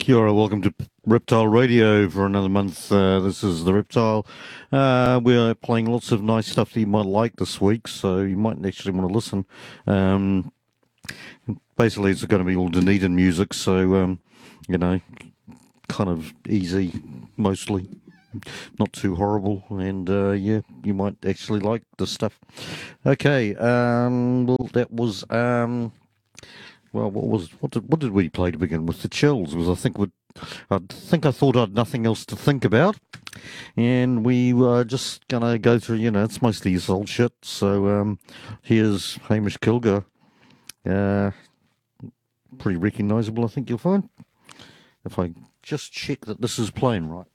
Kia ora, welcome to Reptile Radio for another month. This is the Reptile. We're playing lots of nice stuff that you might like this week, so you might actually want to listen. Um, Basically, it's going to be all Dunedin music, so, you know, kind of easy, mostly. Not too horrible, and yeah, you might actually like this stuff. Okay, well, that was. Well, what did we play to begin with? The Chills was I thought I'd nothing else to think about, and we were just gonna go through. It's mostly his old shit. So here's Hamish Kilger. Uh, Pretty recognisable, I think you'll find. If I just check that this is playing right.